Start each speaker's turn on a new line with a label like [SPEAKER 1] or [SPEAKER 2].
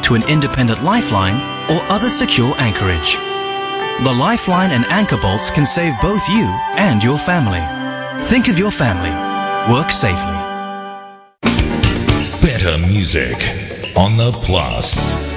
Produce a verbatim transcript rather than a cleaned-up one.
[SPEAKER 1] to an independent lifeline or other secure anchorage. The lifeline and anchor bolts can save both you and your family. Think of your family. Work safely.
[SPEAKER 2] Better music on the Plus.